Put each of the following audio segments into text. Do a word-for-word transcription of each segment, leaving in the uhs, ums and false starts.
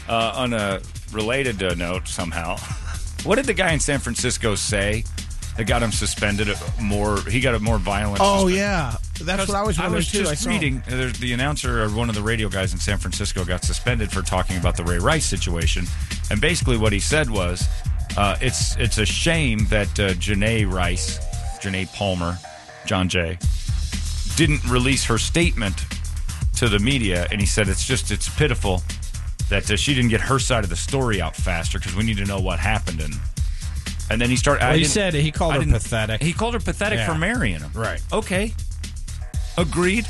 Uh, on a related uh, note, somehow, what did the guy in San Francisco say that got him suspended? More, he got a more violent. Oh suspension. yeah, that's what I was wondering I was too. just I reading. Uh, the announcer, or one of the radio guys in San Francisco, got suspended for talking about the Ray Rice situation, and basically what he said was, uh, "It's it's a shame that uh, Janae Rice, Janae Palmer, John Jay, didn't release her statement to the media," and he said it's just it's pitiful that uh, she didn't get her side of the story out faster because we need to know what happened. And and then he started. Well, I he said he called I her pathetic. He called her pathetic Yeah. for marrying him. Right. Okay. Agreed.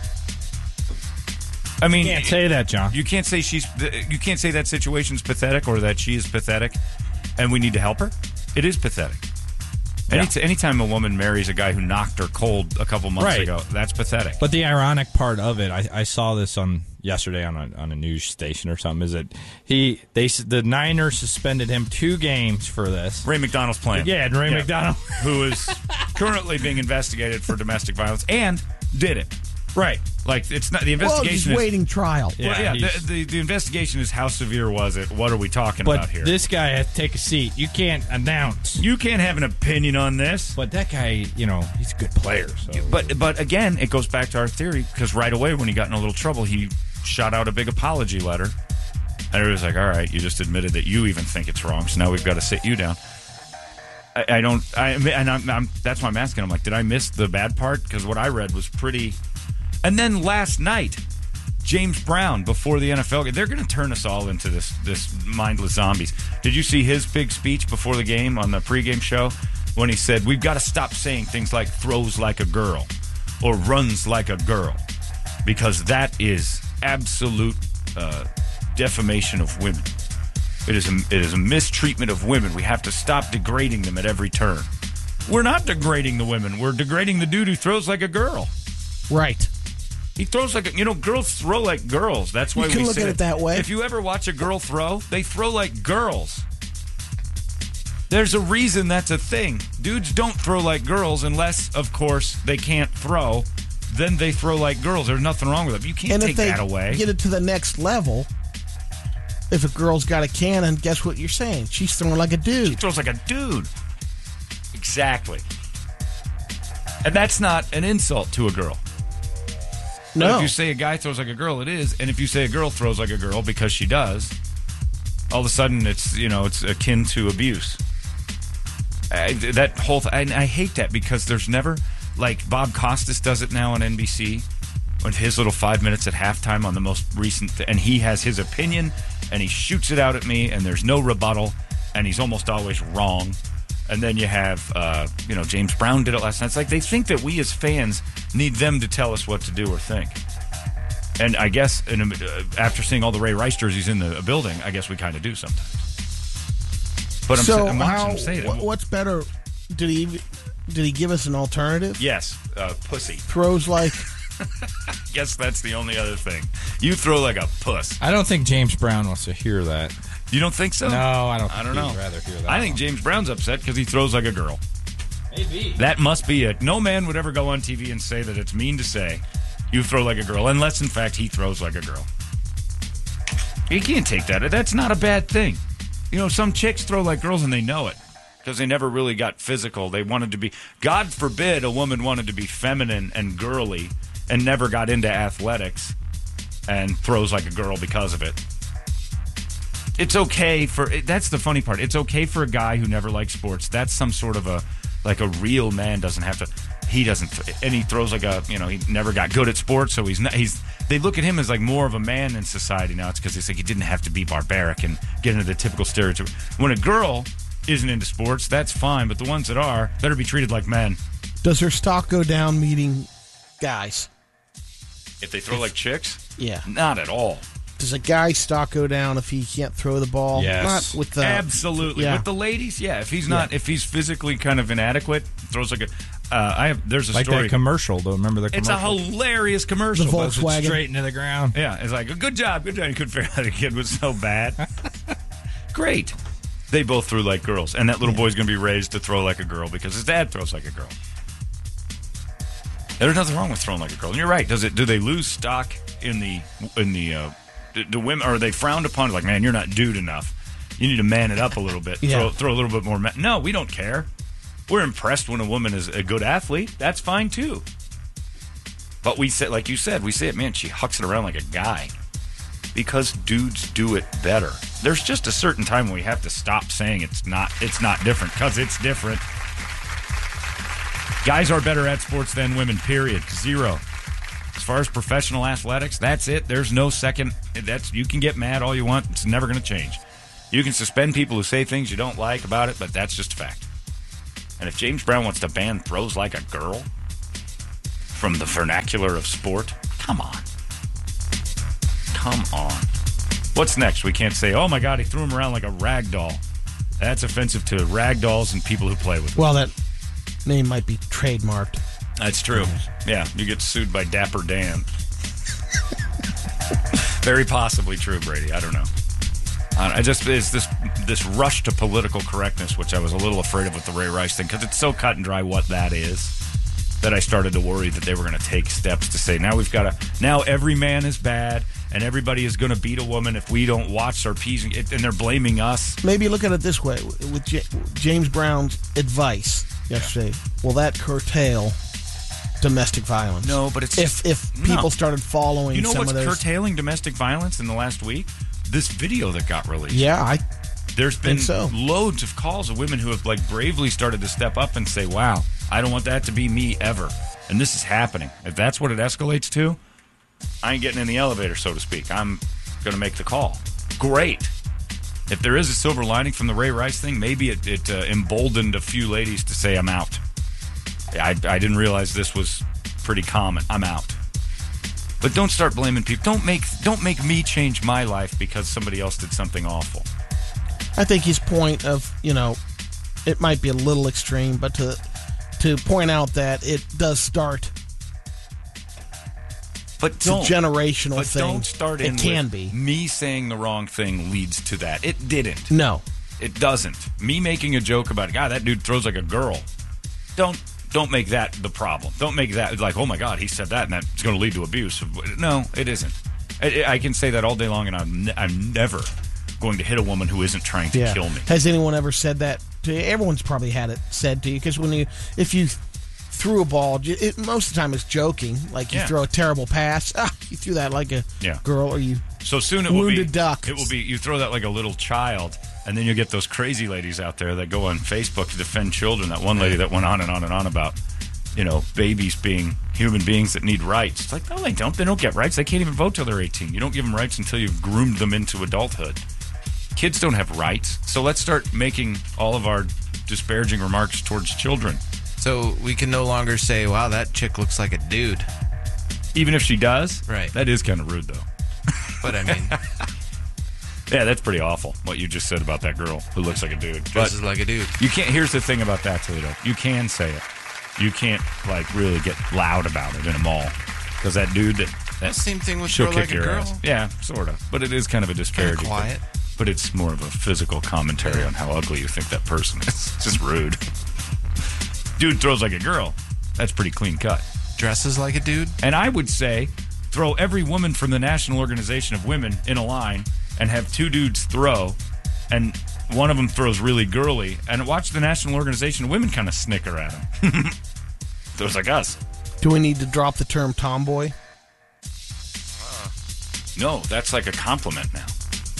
I mean, You can't say that, John. You can't say she's. You can't say that situation's pathetic or that she is pathetic, and we need to help her. It is pathetic. Any Yeah. anytime a woman marries a guy who knocked her cold a couple months Right. ago, that's pathetic. But the ironic part of it, I, I saw this on yesterday on a, on a news station or something, is that he they the Niners suspended him two games for this. Ray McDonald's playing. Yeah, and Ray Yeah. McDonald, who is currently being investigated for domestic violence and did it. right? Like it's not the Well, investigation. just is, waiting trial. Well, Yeah, yeah, he's- the, the, the investigation is how severe was it? What are we talking But about here? this guy has to take a seat. You can't announce. you can't have an opinion on this. But that guy, you know, he's a good player. So. But but again, it goes back to our theory because right away when he got in a little trouble, he shot out a big apology letter, and it was like, all right, you just admitted that you even think it's wrong, so now we've got to sit you down. I, I don't, I and I'm, I'm that's why I'm asking. I'm like, did I miss the bad part? Because what I read was pretty. And then last night, James Brown before the N F L game, they're going to turn us all into this this mindless zombies. Did you see his big speech before the game on the pregame show when he said, we've got to stop saying things like throws like a girl or runs like a girl, because that is absolute uh, defamation of women. It is, a, it is a mistreatment of women. We have to stop degrading them at every turn. We're not degrading the women. We're degrading the dude who throws like a girl. Right. He throws like a, you know, girls throw like girls. That's why You can we look say at it that way. If you ever watch a girl throw, they throw like girls. There's a reason that's a thing. Dudes don't throw like girls unless, of course, they can't throw. Then they throw like girls. There's nothing wrong with them. You can't And take if they that away. get it to the next level, if a girl's got a cannon, guess what you're saying? She's throwing like a She dude. throws like a dude. Exactly. And that's not an insult to a girl. But No. if you say a guy throws like a girl, it is. And if you say a girl throws like a girl because she does, all of a sudden it's, you know, it's akin to abuse. I, that whole th- and I hate that because there's never, like Bob Costas does it now on N B C with his little five minutes at halftime on the most recent, th- and he has his opinion and he shoots it out at me and there's no rebuttal and he's almost always wrong. And then you have, uh, you know, James Brown did it last night. It's like they think that we as fans need them to tell us what to do or think. And I guess in a, uh, after seeing all the Ray Rice jerseys in the building, I guess we kind of do sometimes. But I'm, so sa- I'm watching how, him say that. what- what's better? Did he did he give us an alternative? Yes, uh, pussy. Throws like Guess that's the only other thing. You throw like a puss. I don't think James Brown wants to hear that. You don't think so? No, I don't. Think I don't know. He'd rather hear that. I think James Brown's upset because he throws like a girl. maybe. That must be it. No man would ever go on T V and say that it's mean to say you throw like a girl, unless in fact he throws like a girl. You can't take that. That's not a bad thing. You know, some chicks throw like girls and they know it because they never really got physical. They wanted to be, God forbid, a woman wanted to be feminine and girly and never got into athletics and throws like a girl because of it. It's okay for, that's the funny part. It's okay for a guy who never liked sports. That's some sort of a, like a real man doesn't have to, he doesn't, and he throws like a, you know, he never got good at sports, so he's not, he's, they look at him as like more of a man in society now. It's because they say he didn't have to be barbaric and get into the typical stereotype. When a girl isn't into sports, that's fine, but the ones that are better be treated like men. does her stock go down meeting guys? If they throw like chicks, Yeah. not at all. Does a guy's stock go down if he can't throw the ball? Yes. Not with the Absolutely. Yeah. With the ladies, yeah. If he's not, Yeah. if he's physically kind of inadequate, throws like a. Uh, I have. There's a like story. that commercial, though. Remember the It's commercial? a hilarious commercial. The but- Puts it Volkswagen. straight into the ground. Yeah, it's like, good job, good job. You couldn't figure out the kid was so bad. Great. They both threw like girls, and that little boy's going to be raised to throw like a girl because his dad throws like a girl. There's nothing wrong with throwing like a girl. And you're right. Does it? Do they lose stock in the in the uh, Do, do women, or are they frowned upon? Like, man, you're not dude enough. You need to man it up a little bit. Yeah. Throw, throw a little bit more. Man. No, we don't care. We're impressed when a woman is a good athlete. That's fine too. But we say, like you said, we say it, man, she hucks it around like a guy. Because dudes do it better. There's just a certain time when we have to stop saying it's not it's not different, because it's different. Guys are better at sports than women, period. Zero. As far as professional athletics, that's it. There's no second. That's you can get mad all you want. It's never going to change. You can suspend people who say things you don't like about it, but that's just a fact. And if James Brown wants to ban throws like a girl from the vernacular of sport, come on. Come on. What's next? We can't say, oh my God, he threw him around like a rag doll. That's offensive to rag dolls and people who play with them. Well, that name might be trademarked. That's true. Yeah, you get sued by Dapper Dan. Very possibly true, Brady. I don't know. I just it's this this rush to political correctness, which I was a little afraid of with the Ray Rice thing, because it's so cut and dry what that is, that I started to worry that they were going to take steps to say, now we've got to, now every man is bad, and everybody is going to beat a woman if we don't watch our P's, and they're blaming us. Maybe look at it this way. With J- James Brown's advice yesterday, yeah. Will that curtail domestic violence? No, but it's... If if people no. started following you know some what's of those... curtailing domestic violence in the last week? This video that got released. Yeah, I There's been think so. loads of calls of women who have like bravely started to step up and say, wow, I don't want that to be me ever. And this is happening. If that's what it escalates to, I ain't getting in the elevator, so to speak. I'm going to make the call. Great. If there is a silver lining from the Ray Rice thing, maybe it, it uh, emboldened a few ladies to say, I'm out. I, I didn't realize this was pretty common. I'm out. But don't start blaming people. Don't make don't make me change my life because somebody else did something awful. I think his point of, you know, it might be a little extreme, but to to point out that it does start. But it's don't, a generational but thing. Don't start in it can with be. Me saying the wrong thing leads to that. It didn't. No. It doesn't. Me making a joke about, God, that dude throws like a girl. Don't don't make that the problem. Don't make that like, oh my God, he said that and that's going to lead to abuse. No, it isn't. I, I can say that all day long, and I'm, ne- I'm never going to hit a woman who isn't trying to yeah. kill me. Has anyone ever said that to you? Everyone's probably had it said to you, because when you, if you threw a ball, it, most of the time it's joking. Like you yeah. throw a terrible pass, ah, you threw that like a yeah. girl, or you so soon it wounded will be, duck. It will be you throw that like a little child, and then you get those crazy ladies out there that go on Facebook to defend children. That one lady that went on and on and on about, you know, babies being human beings that need rights. It's like, no, they don't. They don't get rights. They can't even vote till they're eighteen. You don't give them rights until you've groomed them into adulthood. Kids don't have rights. So let's start making all of our disparaging remarks towards children. So we can no longer say, wow, that chick looks like a dude. Even if she does? Right. That is kind of rude, though. But, I mean... yeah, that's pretty awful, what you just said about that girl who looks like a dude. Dresses like a dude. You can't... Here's the thing about that, Toledo. You can say it. You can't, like, really get loud about it in a mall. Because that dude... that, that Same thing with she'll girl kick like a your girl. ass. Yeah, sort of. But it is kind of a disparaging Kinda quiet. thing. But it's more of a physical commentary yeah. on how ugly you think that person is. It's just rude. Dude throws like a girl. That's pretty clean cut. Dresses like a dude. And I would say throw every woman from the National Organization of Women in a line and have two dudes throw, and one of them throws really girly, and watch the National Organization of Women kind of snicker at him. Throws like us. Do we need to drop the term tomboy? Uh, no, that's like a compliment now.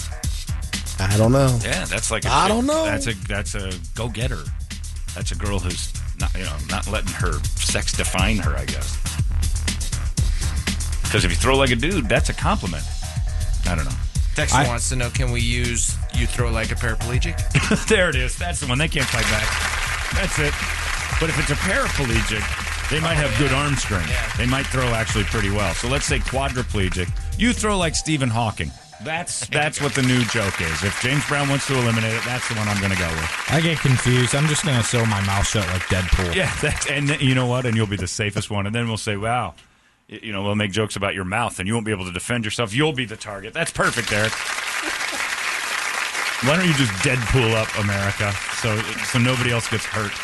I don't know. Yeah, that's like a, I don't know. That's a that's a go getter. That's a girl who's not you know not letting her sex define her, I guess. Because if you throw like a dude, that's a compliment. I don't know. Dexter I, wants to know, can we use you throw like a paraplegic? There it is. That's the one. They can't fight back. That's it. But if it's a paraplegic, they might oh, have yeah. good arm strength. Yeah. They might throw actually pretty well. So let's say quadriplegic. You throw like Stephen Hawking. That's that's what the new joke is. If James Brown wants to eliminate it, that's the one I'm going to go with. I get confused. I'm just going to sew my mouth shut like Deadpool. Yeah, that's, and you know what? And you'll be the safest one. And then we'll say, wow, you know, we'll make jokes about your mouth, and you won't be able to defend yourself. You'll be the target. That's perfect, Eric. Why don't you just Deadpool up America so so nobody else gets hurt?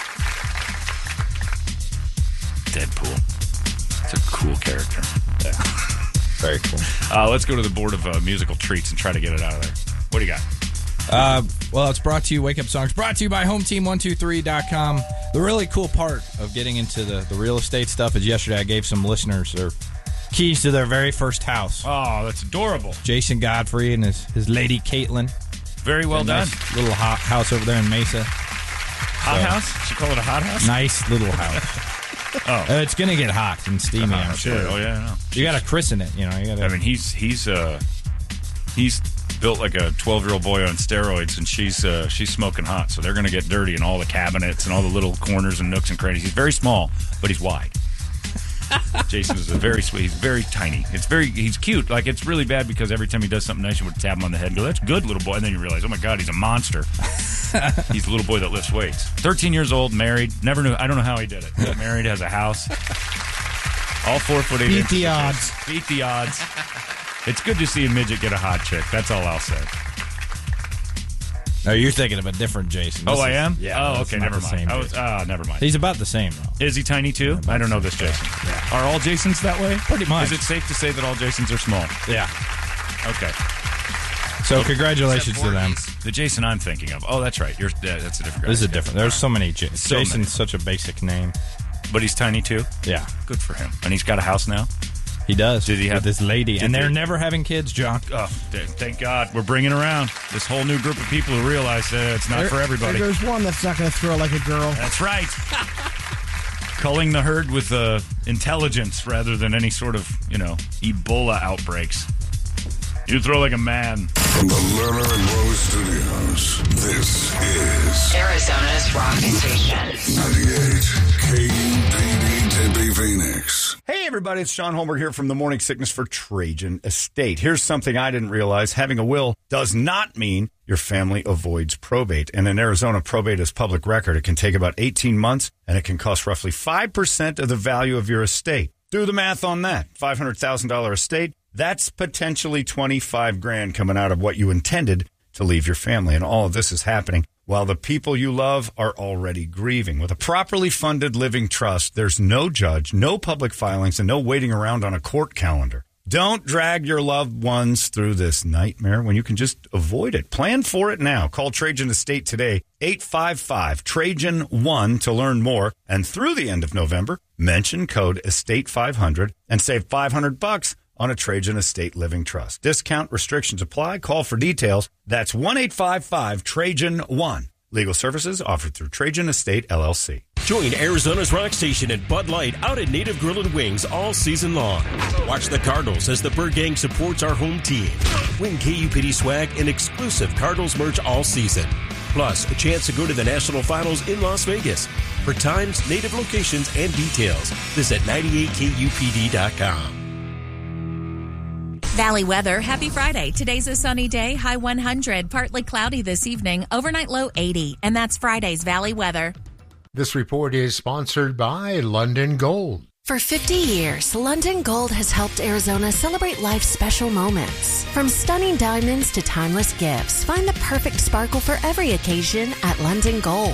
Deadpool. It's a cool character. Yeah. Very cool. Uh, let's go to the board of uh, musical treats and try to get it out of there. What do you got? Uh, well, it's brought to you, Wake Up Songs, brought to you by home team one two three dot com. The really cool part of getting into the, the real estate stuff is yesterday I gave some listeners their keys to their very first house. Oh, that's adorable. Jason Godfrey and his, his lady Caitlin. Very well done. Nice little hot house over there in Mesa. Hot So, house? Should call it a hot house? Nice little house. Oh. Uh, it's going to get hot and steamy, Uh-huh, I'm sure. Oh, yeah, I know. You got to christen it, you know. You gotta, I mean, he's he's uh he's built like a twelve-year-old boy on steroids, and she's uh, she's smoking hot. So they're going to get dirty in all the cabinets and all the little corners and nooks and crannies. He's very small, but he's wide. Jason is a very sweet. He's very tiny. It's very. He's cute. Like, it's really bad because every time he does something nice, you would tap him on the head and go, "That's good, little boy." And then you realize, oh my God, he's a monster. He's a little boy that lifts weights. Thirteen years old, married. Never knew. I don't know how he did it. Got married, has a house. All four foot eight. Beat inches. the odds. Beat the odds. It's good to see a midget get a hot chick. That's all I'll say. No, you're thinking of a different Jason. Oh, This I is- am? Yeah. Oh, that's okay, not never the mind. same I was, Jason. ah, never mind. He's about the same, though. Is he tiny too? I don't know this Jason. Are all Jasons that way? Pretty much. Is it safe to say that all Jasons are small? Yeah. Okay. So congratulations to them. The Jason I'm thinking of. Oh, that's right. You're yeah, that's a different guy. This is a different. There's so many. J- So Jason's many. such a basic name. But he's tiny too. Yeah, Good for him. And he's got a house now. he does. Did he have- with this lady? did And they're they- never having kids, John. Oh, th- thank God. We're bringing around this whole new group of people who realize that it's not There- for everybody. There's one that's not going to throw like a girl. That's right. Culling the herd with uh, intelligence rather than any sort of, you know, Ebola outbreaks. You throw like a man. From the Lerner and Rose Studios, this is Arizona's rock station. ninety-eight K U P D Tempe Phoenix. Hey everybody, it's Sean Holmberg here from the Morning Sickness for Trajan Estate. Here's something I didn't realize. Having a will does not mean your family avoids probate. And in Arizona, probate is public record. It can take about eighteen months, and it can cost roughly five percent of the value of your estate. Do the math on that. five hundred thousand dollars estate, that's potentially twenty-five grand coming out of what you intended to leave your family. And all of this is happening while the people you love are already grieving. With a properly funded living trust, there's no judge, no public filings, and no waiting around on a court calendar. Don't drag your loved ones through this nightmare when you can just avoid it. Plan for it now. Call Trajan Estate today, eight five five Trajan one to learn more. And through the end of November, mention code estate five hundred and save five hundred bucks on a Trajan Estate Living Trust. Discount restrictions apply. Call for details. That's one eight five five Trajan one. Legal services offered through Trajan Estate, L L C. Join Arizona's Rock Station and Bud Light out at Native Grill and Wings all season long. Watch the Cardinals as the Bird Gang supports our home team. Win K U P D swag and exclusive Cardinals merch all season. Plus, a chance to go to the National Finals in Las Vegas. For times, native locations, and details, visit ninety-eight K U P D dot com. Valley weather. Happy Friday. Today's a sunny day. High one hundred. Partly cloudy this evening. Overnight low eighty. And that's Friday's Valley weather. This report is sponsored by London Gold. For fifty years, London Gold has helped Arizona celebrate life's special moments. From stunning diamonds to timeless gifts, find the perfect sparkle for every occasion at London Gold.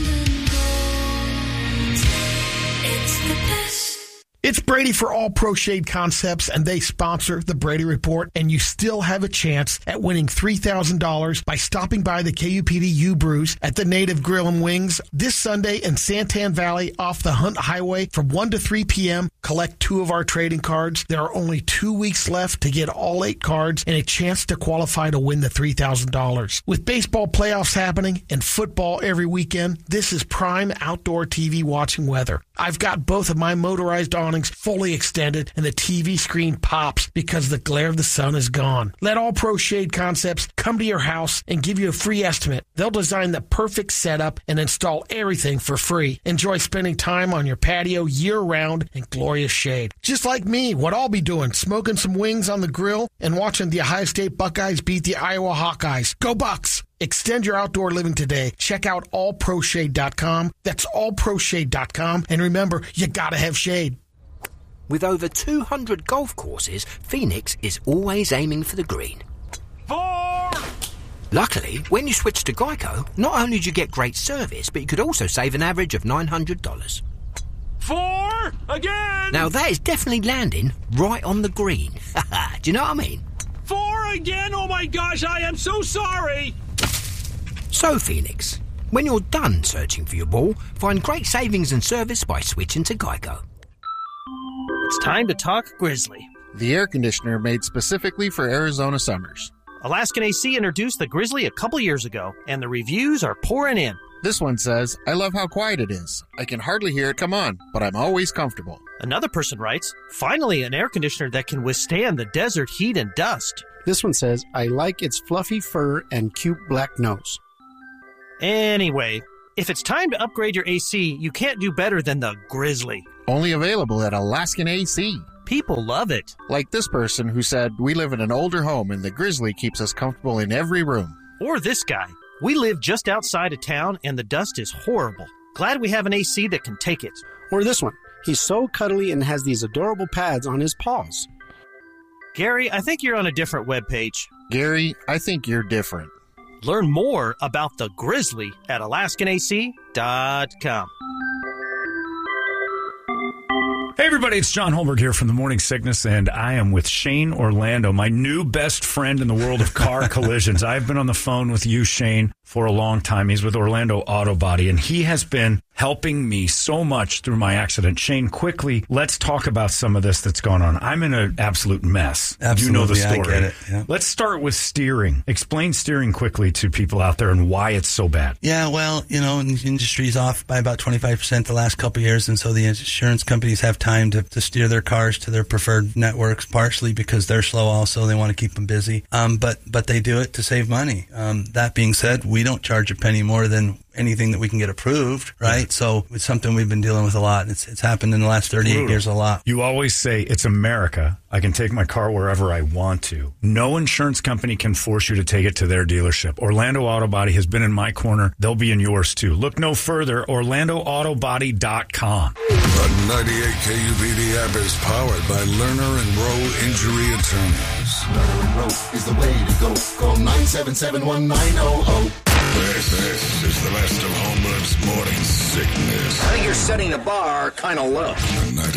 It's the best. It's Brady for All Pro Shade Concepts, and they sponsor the Brady Report, and you still have a chance at winning three thousand dollars by stopping by the K U P D U-Brews at the Native Grill and Wings this Sunday in Santan Valley off the Hunt Highway from one to three p.m. Collect two of our trading cards. There are only two weeks left to get all eight cards and a chance to qualify to win the three thousand dollars. With baseball playoffs happening and football every weekend, this is prime outdoor T V watching weather. I've got both of my motorized awnings fully extended, and the T V screen pops because the glare of the sun is gone. Let All Pro Shade Concepts come to your house and give you a free estimate. They'll design the perfect setup and install everything for free. Enjoy spending time on your patio year-round in glorious shade. Just like me, what I'll be doing, smoking some wings on the grill and watching the Ohio State Buckeyes beat the Iowa Hawkeyes. Go Bucks! Extend your outdoor living today. Check out all pro shade dot com. That's all pro shade dot com. And remember, you gotta have shade. With over two hundred golf courses, Phoenix is always aiming for the green. Four! Luckily, when you switch to Geico, not only do you get great service, but you could also save an average of nine hundred dollars. Four! Four again! Now that is definitely landing right on the green. Do you know what I mean? Four again? Oh my gosh, I am so sorry! So, Phoenix, when you're done searching for your ball, find great savings and service by switching to Geico. It's time to talk Grizzly. The air conditioner made specifically for Arizona summers. Alaskan A C introduced the Grizzly a couple years ago, and the reviews are pouring in. This one says, I love how quiet it is. I can hardly hear it come on, but I'm always comfortable. Another person writes, finally an air conditioner that can withstand the desert heat and dust. This one says, I like its fluffy fur and cute black nose. Anyway, if it's time to upgrade your A C, you can't do better than the Grizzly. Only available at Alaskan A C. People love it. Like this person who said, we live in an older home and the Grizzly keeps us comfortable in every room. Or this guy. We live just outside of town and the dust is horrible. Glad we have an A C that can take it. Or this one. He's so cuddly and has these adorable pads on his paws. Gary, I think you're on a different webpage. Gary, I think you're different. Learn more about the Grizzly at Alaskan A C dot com. Hey, everybody, it's John Holmberg here from the Morning Sickness, and I am with Shane Orlando, my new best friend in the world of car collisions. I've been on the phone with you, Shane, for a long time. He's with Orlando Auto Body, and he has been helping me so much through my accident. Shane, quickly, let's talk about some of this that's going on. I'm in an absolute mess. Absolutely, you know the story. I get it. Yeah. Let's start with steering. Explain steering quickly to people out there and why it's so bad. Yeah, well, you know, the industry's off by about twenty-five percent the last couple of years, and so the insurance companies have time to, to steer their cars to their preferred networks, partially because they're slow also. They want to keep them busy. Um, but, but they do it to save money. Um, that being said, we don't charge a penny more than anything that we can get approved, right? Yeah. So it's something we've been dealing with a lot. It's it's happened in the last thirty-eight Brutal. years a lot. You always say, it's America. I can take my car wherever I want to. No insurance company can force you to take it to their dealership. Orlando Auto Body has been in my corner. They'll be in yours, too. Look no further. Orlando Auto Body dot com. The ninety-eight K U P D app is powered by Lerner and Rowe Injury Attorneys. Lerner and Rowe is the way to go. Call nine seven seven, one nine zero zero. This, this is the best of Holmberg's Morning Sickness. I think you're setting the bar kind of low. ninety-eight